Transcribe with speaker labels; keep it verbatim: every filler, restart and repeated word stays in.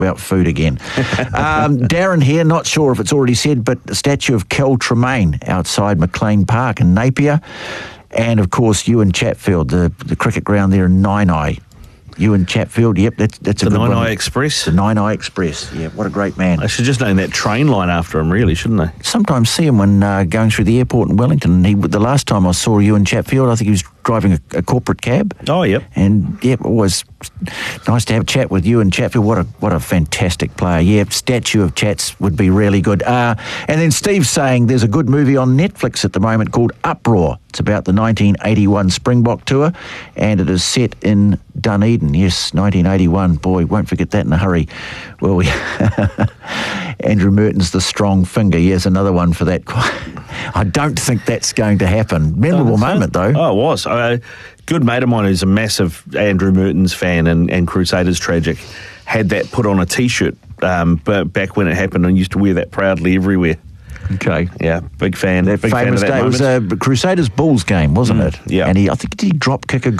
Speaker 1: about food again. um, Darren here, not sure if it's already said, but the statue of Kel Tremaine outside McLean Park in Napier. And, of course, Ewan Chatfield, the, the cricket ground there in Nine-Eye. Ewan Chatfield, yep, that's, that's a
Speaker 2: the
Speaker 1: good one.
Speaker 2: The Nine-Eye Express?
Speaker 1: The Nine-Eye Express, yeah, what a great man.
Speaker 2: They should just name that train line after him, really, shouldn't they?
Speaker 1: Sometimes see him when uh, going through the airport in Wellington. He, the last time I saw Ewan Chatfield, I think he was driving a, a corporate cab.
Speaker 2: Oh, yep.
Speaker 1: And, yeah, always nice to have a chat with Ewan Chatfield. What a what a fantastic player. Yeah, statue of Chats would be really good. Uh, and then Steve's saying there's a good movie on Netflix at the moment called Uproar. It's about the nineteen eighty-one Springbok tour, and it is set in Dunedin. Yes, nineteen eighty-one. Boy, won't forget that in a hurry. Well, we Andrew Merton's The Strong Finger. Yes, another one for that. I don't think that's going to happen. Memorable moment, though.
Speaker 2: Oh, it was. A good mate of mine who's a massive Andrew Merton's fan and, and Crusaders tragic had that put on a T-shirt um, back when it happened and used to wear that proudly everywhere.
Speaker 1: Okay.
Speaker 2: Yeah, big fan.
Speaker 1: That
Speaker 2: big
Speaker 1: famous
Speaker 2: fan of that
Speaker 1: day. It was a Crusaders Bulls game, wasn't
Speaker 2: mm,
Speaker 1: it?
Speaker 2: Yeah.
Speaker 1: And he, I think, did he drop kick a goal?